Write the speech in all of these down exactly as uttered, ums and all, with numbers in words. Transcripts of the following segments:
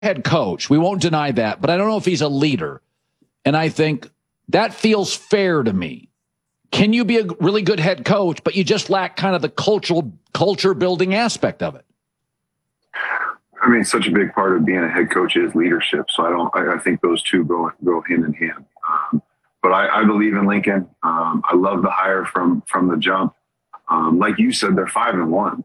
head coach. We won't deny that, but I don't know if he's a leader. And I think that feels fair to me. Can you be a really good head coach, but you just lack kind of the cultural culture building aspect of it? I mean, such a big part of being a head coach is leadership. So I don't, I, I think those two go, go hand in hand. Um, but I, I believe in Lincoln. Um, I love the hire from, from the jump. Um, like you said, they're five and one.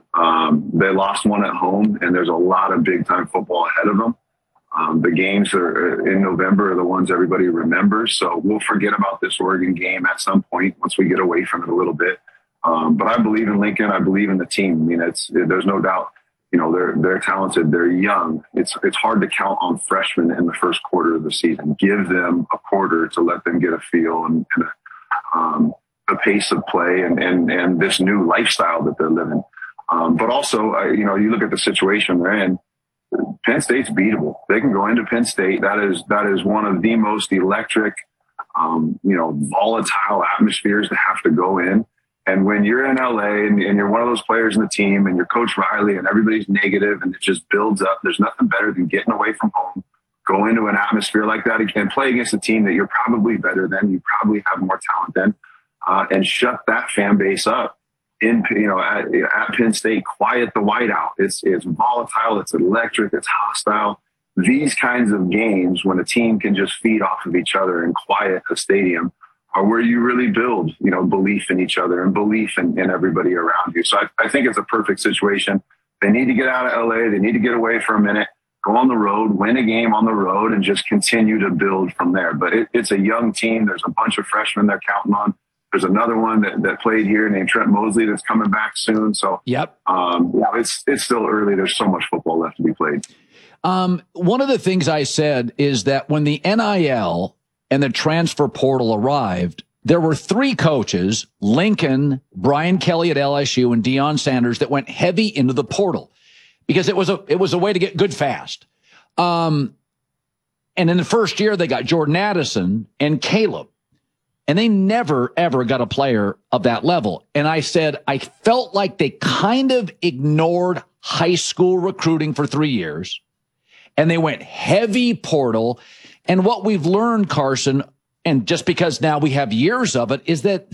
Um, they lost one at home, and there's a lot of big time football ahead of them. Um, the games are in November are the ones everybody remembers. So we'll forget about this Oregon game at some point once we get away from it a little bit. Um, but I believe in Lincoln. I believe in the team. I mean, it's, there's no doubt, you know, they're, they're talented. They're young. It's, it's hard to count on freshmen in the first quarter of the season. Give them a quarter to let them get a feel and, and a, um, a pace of play and, and, and this new lifestyle that they're living. Um, but also, uh, you know, you look at the situation they're in. Penn State's beatable. They can go into Penn State. That is that is one of the most electric, um, you know, volatile atmospheres to have to go in. And when you're in L A and, and you're one of those players in the team and you're Coach Riley and everybody's negative and it just builds up, there's nothing better than getting away from home, go into an atmosphere like that again, play against a team that you're probably better than, you probably have more talent than, uh, and shut that fan base up. In, you know, at, at Penn State, quiet the whiteout. It's, it's volatile. It's electric. It's hostile. These kinds of games, when a team can just feed off of each other and quiet a stadium, are where you really build, you know, belief in each other and belief in, in everybody around you. So I, I think it's a perfect situation. They need to get out of L A. They need to get away for a minute, go on the road, win a game on the road, and just continue to build from there. But it, it's a young team. There's a bunch of freshmen they're counting on. There's another one that, that played here named Trent Mosley that's coming back soon. So, yep. Um, yeah, it's it's still early. There's so much football left to be played. Um, one of the things I said is that when the N I L and the transfer portal arrived, there were three coaches, Lincoln, Brian Kelly at L S U, and Deion Sanders, that went heavy into the portal because it was a it was a way to get good fast. Um, and in the first year, they got Jordan Addison and Caleb. And they never, ever got a player of that level. And I said, I felt like they kind of ignored high school recruiting for three years. And they went heavy portal. And what we've learned, Carson, and just because now we have years of it, is that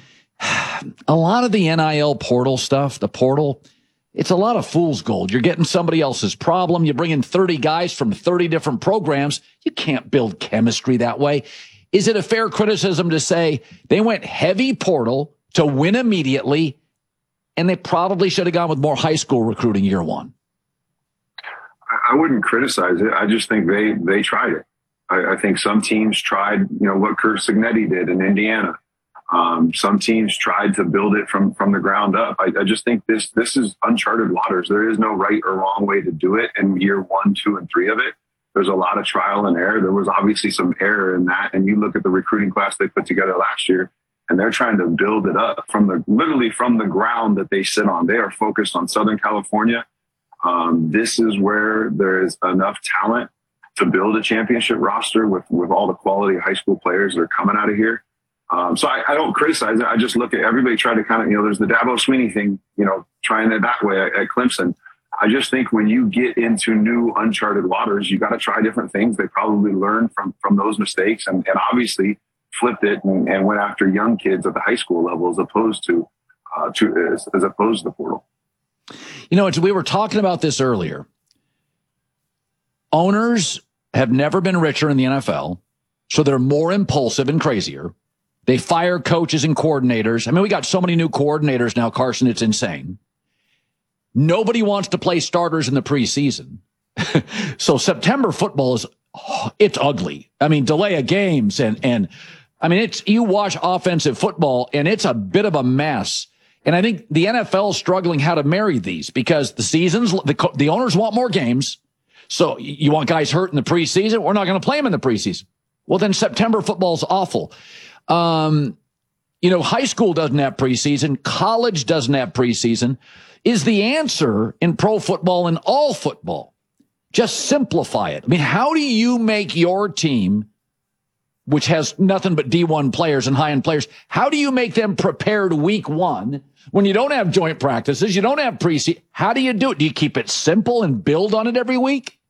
a lot of the N I L portal stuff, the portal, it's a lot of fool's gold. You're getting somebody else's problem. You bring in thirty guys from thirty different programs. You can't build chemistry that way. Is it a fair criticism to say they went heavy portal to win immediately, and they probably should have gone with more high school recruiting year one? I wouldn't criticize it. I just think they they tried it. I, I think some teams tried, you know, what Curt Cignetti did in Indiana. Um, some teams tried to build it from from the ground up. I, I just think this this is uncharted waters. There is no right or wrong way to do it in year one, two, and three of it. There's a lot of trial and error. There was obviously some error in that. And you look at the recruiting class they put together last year, and they're trying to build it up from the, literally from the ground that they sit on. They are focused on Southern California. Um, this is where there is enough talent to build a championship roster with, with all the quality high school players that are coming out of here. Um, so I, I don't criticize it. I just look at everybody try to kind of, you know, there's the Dabo Swinney thing, you know, trying it that way at, at Clemson. I just think when you get into new uncharted waters, you got to try different things. They probably learned from, from those mistakes and, and obviously flipped it and, and went after young kids at the high school level as opposed to, uh, to as, as opposed to the portal. You know, we were talking about this earlier. Owners have never been richer in the N F L, so they're more impulsive and crazier. They fire coaches and coordinators. I mean, we got so many new coordinators now, Carson, it's insane. Nobody wants to play starters in the preseason. So September football is, oh, it's ugly. I mean, delay of games and, and I mean, it's, you watch offensive football and it's a bit of a mess. And I think the N F L is struggling how to marry these because the seasons, the, the owners want more games. So you want guys hurt in the preseason? We're not going to play them in the preseason. Well, then September football is awful. Um, you know, high school doesn't have preseason. College doesn't have preseason. Is the answer in pro football and all football. Just simplify it. I mean, how do you make your team, which has nothing but D one players and high-end players, how do you make them prepared week one when you don't have joint practices, you don't have preseason? How do you do it? Do you keep it simple and build on it every week?